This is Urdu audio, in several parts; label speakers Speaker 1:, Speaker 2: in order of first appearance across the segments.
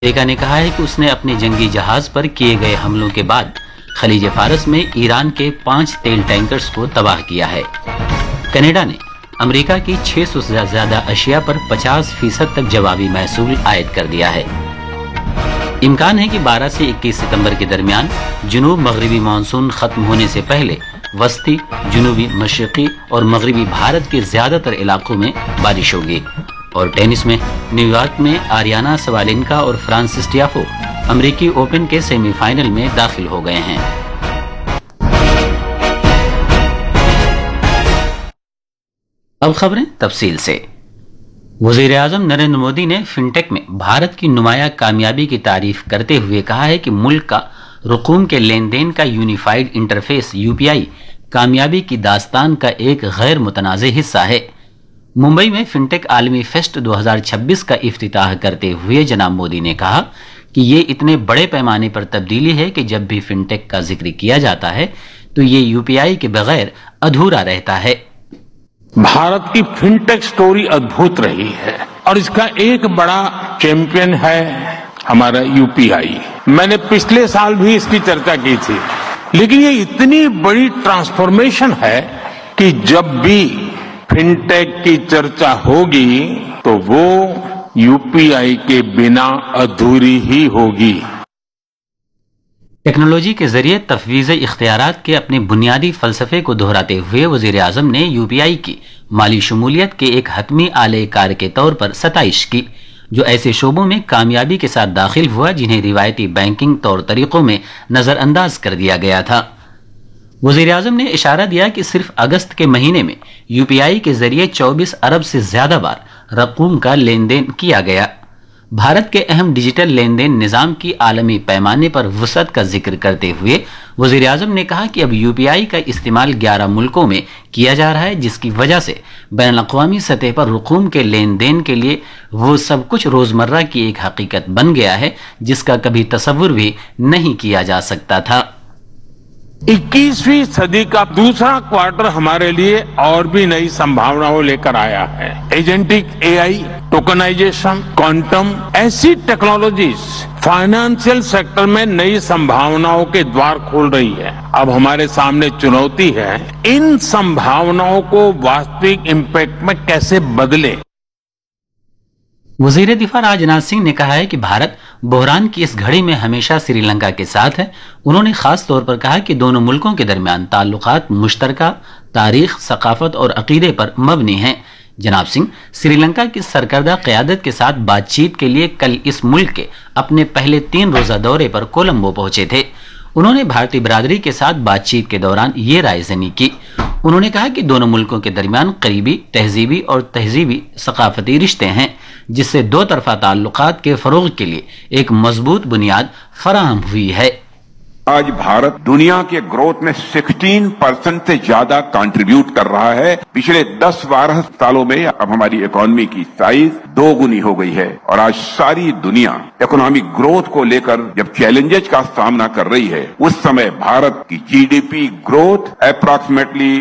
Speaker 1: امریکہ نے کہا ہے کہ اس نے اپنے جنگی جہاز پر کیے گئے حملوں کے بعد خلیج فارس میں ایران کے 5 تیل ٹینکرز کو تباہ کیا ہے۔ کینیڈا نے امریکہ کی 600 سے زیادہ اشیاء پر 50% تک جوابی محصول عائد کر دیا ہے۔ امکان ہے کہ 12 سے 21 ستمبر کے درمیان جنوب مغربی مانسون ختم ہونے سے پہلے وسطی، جنوبی مشرقی اور مغربی بھارت کے زیادہ تر علاقوں میں بارش ہوگی۔ اور ٹینس میں نیو یارک میں آریانا سوالینکا اور فرانسس ٹیافو امریکی اوپن کے سیمی فائنل میں داخل ہو گئے ہیں۔ اب خبریں تفصیل سے۔ وزیر اعظم نریندر مودی نے فنٹیک میں بھارت کی نمایاں کامیابی کی تعریف کرتے ہوئے کہا ہے کہ ملک کا رقوم کے لین دین کا یونیفائیڈ انٹرفیس UPI کامیابی کی داستان کا ایک غیر متنازع حصہ ہے۔ ممبئی میں فنٹیک عالمی فیسٹ 2026 کا افتتاح کرتے ہوئے جناب مودی نے کہا کہ یہ اتنے بڑے پیمانے پر تبدیلی ہے کہ جب بھی فنٹیک کا ذکر کیا جاتا ہے تو یہ UPI کے بغیر ادھورا رہتا ہے۔
Speaker 2: بھارت کی فنٹیک سٹوری ادبھوت رہی ہے اور اس کا ایک بڑا چیمپئن ہے ہمارا UPI۔ میں نے پچھلے سال بھی اس کی چرچا کی تھی، لیکن یہ اتنی بڑی ٹرانسفارمیشن ہے کہ جب بھی فنٹیک کی چرچا ہوگی تو وہ UPI کے بنا ادھوری ہی ہوگی۔
Speaker 1: ٹیکنالوجی کے ذریعے تفویض اختیارات کے اپنے بنیادی فلسفے کو دہراتے ہوئے وزیر اعظم نے UPI کی مالی شمولیت کے ایک حتمی اعلی کار کے طور پر ستائش کی، جو ایسے شعبوں میں کامیابی کے ساتھ داخل ہوا جنہیں روایتی بینکنگ طور طریقوں میں نظر انداز کر دیا گیا تھا۔ وزیر اعظم نے اشارہ دیا کہ صرف اگست کے مہینے میں UPI کے ذریعے 24 ارب سے زیادہ بار رقوم کا لین دین کیا گیا۔ بھارت کے اہم ڈیجیٹل لین دین نظام کی عالمی پیمانے پر وسعت کا ذکر کرتے ہوئے وزیر اعظم نے کہا کہ اب UPI کا استعمال 11 ملکوں میں کیا جا رہا ہے، جس کی وجہ سے بین الاقوامی سطح پر رقوم کے لین دین کے لیے وہ سب کچھ روزمرہ کی ایک حقیقت بن گیا ہے جس کا کبھی تصور بھی نہیں کیا جا سکتا تھا۔
Speaker 2: 21ویں صدی کا دوسرا کوارٹر ہمارے لیے اور بھی نئی سمبھاوناؤں لے کر آیا ہے۔ ایجنٹک AI، ٹوکنائزیشن، کوانٹم، ایسی ٹیکنالوجیز فائنانشل سیکٹر میں نئی سمبھاوناؤں کے دوار کھول رہی ہے۔ اب ہمارے سامنے چنوتی ہے ان سمبھاوناؤں کو واستوک امپیکٹ میں کیسے بدلے۔
Speaker 1: وزیر دفاع راجناتھ سنگھ نے کہا ہے کہ بھارت بحران کی اس گھڑی میں ہمیشہ سری لنکا کے ساتھ ہے۔ انہوں نے خاص طور پر کہا کہ دونوں ملکوں کے درمیان تعلقات مشترکہ تاریخ، ثقافت اور عقیدے پر مبنی ہیں۔ جناب سنگھ سری لنکا کی سرکردہ قیادت کے ساتھ بات چیت کے لیے کل اس ملک کے اپنے پہلے 3 روزہ دورے پر کولمبو پہنچے تھے۔ انہوں نے بھارتی برادری کے ساتھ بات چیت کے دوران یہ رائے زنی کی۔ انہوں نے کہا کہ دونوں ملکوں کے درمیان قریبی تہذیبی ثقافتی رشتے ہیں، جس سے دو طرفہ تعلقات کے فروغ کے لیے ایک مضبوط بنیاد فراہم ہوئی ہے۔
Speaker 3: آج بھارت دنیا کے گروتھ میں 16% سے زیادہ کنٹریبیوٹ کر رہا ہے۔ پچھلے 10-12 سالوں میں اب ہماری اکانومی کی سائز 2 گنی ہو گئی ہے اور آج ساری دنیا اکنامک گروتھ کو لے کر جب چیلنجز کا سامنا کر رہی ہے، اس سمے بھارت کی GDP گروتھ اپروکسیمیٹلی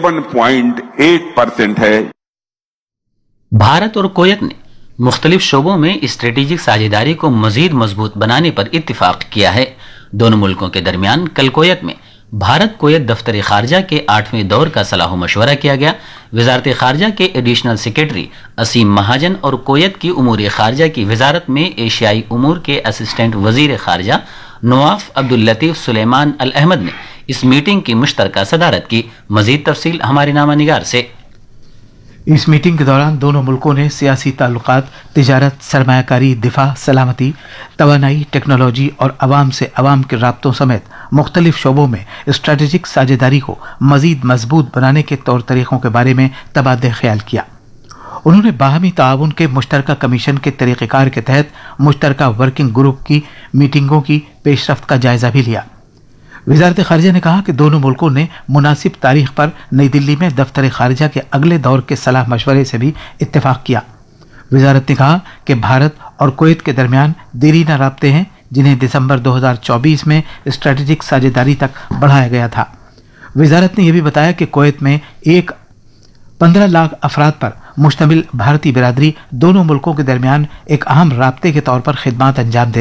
Speaker 3: 7.8% ہے۔
Speaker 1: بھارت اور کویت نے مختلف شعبوں میں اسٹریٹجک ساجھیداری کو مزید مضبوط بنانے پر اتفاق کیا ہے۔ دونوں ملکوں کے درمیان کل کویت میں بھارت کویت دفتر خارجہ کے 8ویں دور کا صلاح و مشورہ کیا گیا۔ وزارت خارجہ کے ایڈیشنل سیکرٹری اسیم مہاجن اور کویت کی امور خارجہ کی وزارت میں ایشیائی امور کے اسسٹنٹ وزیر خارجہ نواف عبداللطیف سلیمان الاحمد نے اس میٹنگ کی مشترکہ صدارت کی۔ مزید تفصیل ہمارے نامہ نگار سے۔
Speaker 4: اس میٹنگ کے دوران دونوں ملکوں نے سیاسی تعلقات، تجارت، سرمایہ کاری، دفاع، سلامتی، توانائی، ٹیکنالوجی اور عوام سے عوام کے رابطوں سمیت مختلف شعبوں میں اسٹریٹجک ساجھیداری کو مزید مضبوط بنانے کے طور طریقوں کے بارے میں تبادلہ خیال کیا۔ انہوں نے باہمی تعاون کے مشترکہ کمیشن کے طریقہ کار کے تحت مشترکہ ورکنگ گروپ کی میٹنگوں کی پیش رفت کا جائزہ بھی لیا۔ وزارت خارجہ نے کہا کہ دونوں ملکوں نے مناسب تاریخ پر نئی دلی میں دفتر خارجہ کے اگلے دور کے صلاح مشورے سے بھی اتفاق کیا۔ وزارت نے کہا کہ بھارت اور کویت کے درمیان دیرینہ رابطے ہیں، جنہیں دسمبر 2024 میں اسٹریٹجک ساجھیداری تک بڑھایا گیا تھا۔ وزارت نے یہ بھی بتایا کہ کویت میں 1 15 लाख अफराद पर मुश्तमिल भारतीय बिरादरी दोनों मुल्कों के दरमियान एक अहम राब्ते के तौर पर खिदमात अंजाम दे